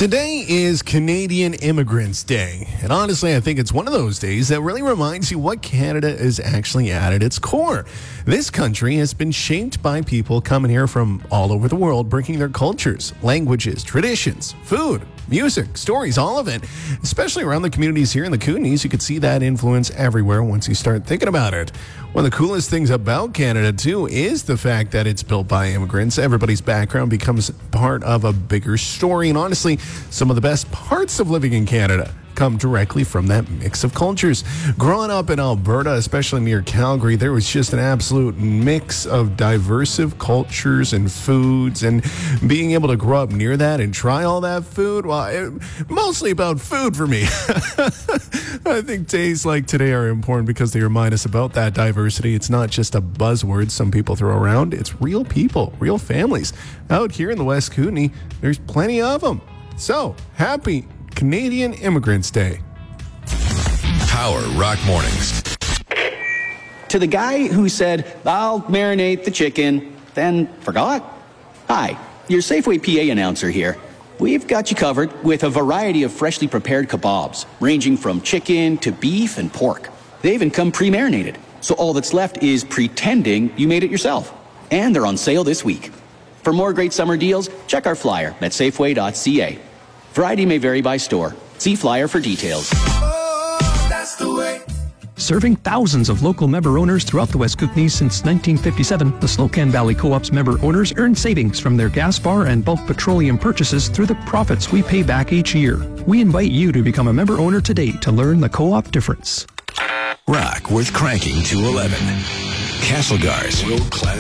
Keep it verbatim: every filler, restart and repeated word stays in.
Today is Canadian Immigrants Day, and honestly, I think it's one of those days that really reminds you what Canada is actually at at its core. This country has been shaped by people coming here from all over the world, bringing their cultures, languages, traditions, food, music, stories, all of it. Especially around the communities here in the Kootenays, you could see that influence everywhere once you start thinking about it. One of the coolest things about Canada, too, is the fact that it's built by immigrants. Everybody's background becomes part of a bigger story, and honestly, some of the best parts of living in Canada come directly from that mix of cultures. Growing up in Alberta, especially near Calgary, there was just an absolute mix of diverse cultures and foods, and being able to grow up near that and try all that food, well, it, mostly about food for me. I think days like today are important because they remind us about that diversity. It's not just a buzzword some people throw around. It's real people, real families. Out here in the West Kootenay, there's plenty of them. So, happy Canadian Immigrants Day. Power Rock Mornings. To the guy who said, I'll marinate the chicken, then forgot. Hi, your Safeway P A announcer here. We've got you covered with a variety of freshly prepared kebabs, ranging from chicken to beef and pork. They even come pre-marinated, so all that's left is pretending you made it yourself. And they're on sale this week. For more great summer deals, check our flyer at safeway dot c a. Variety may vary by store. See flyer for details. Oh, that's the way. Serving thousands of local member owners throughout the West Kootenays since nineteen fifty-seven, the Slocan Valley Co-op's member owners earn savings from their gas bar and bulk petroleum purchases through the profits we pay back each year. We invite you to become a member owner today to learn the co-op difference. Rock with cranking to eleven. Castlegar's world-class